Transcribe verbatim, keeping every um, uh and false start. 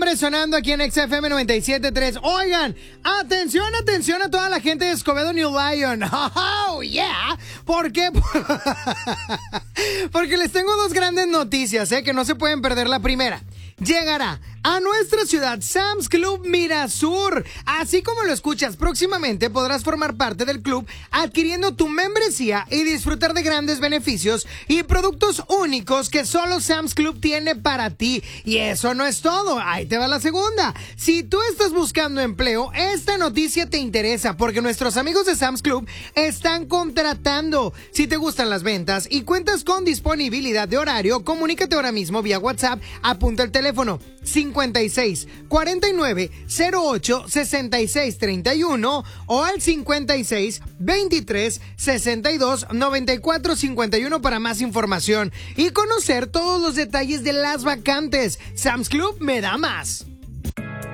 señores, sonando aquí en X F M noventa y siete punto tres. Oigan, atención, atención a toda la gente de Escobedo New Lion. Oh, yeah. ¿Por qué? Porque les tengo dos grandes noticias, ¿eh? Que no se pueden perder. La primera, llegará a nuestra ciudad Sam's Club Mirasur. Así como lo escuchas, próximamente podrás formar parte del club adquiriendo tu membresía y disfrutar de grandes beneficios y productos únicos que solo Sam's Club tiene para ti. Y eso no es todo, ahí te va la segunda. Si tú estás buscando empleo, esta noticia te interesa porque nuestros amigos de Sam's Club están contratando. Si te gustan las ventas y cuentas con disponibilidad de horario, comunícate ahora mismo vía WhatsApp. Apunta el teléfono cincuenta y seis, cuarenta y nueve, cero ocho, sesenta y seis, treinta y uno o al cincuenta y seis, veintitrés, sesenta y dos, noventa y cuatro, cincuenta y uno para más información y conocer todos los detalles de las vacantes. Sam's Club me da más.